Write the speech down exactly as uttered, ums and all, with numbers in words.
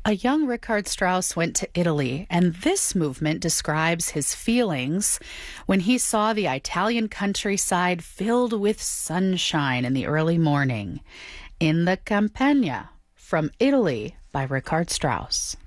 A young Richard Strauss went to Italy, and this movement describes his feelings when he saw the Italian countryside filled with sunshine in the early morning. In the Campagna, from Italy, by Richard Strauss.